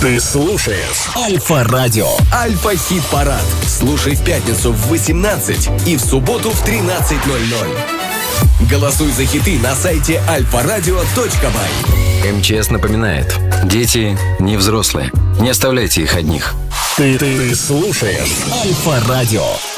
Ты слушаешь Альфа-радио. Альфа-хит-парад. Слушай в пятницу в 18 и в субботу в 13:00. Голосуй за хиты на сайте alfaradio.by. МЧС напоминает: дети не взрослые. Не оставляйте их одних. Ты слушаешь Альфа-радио.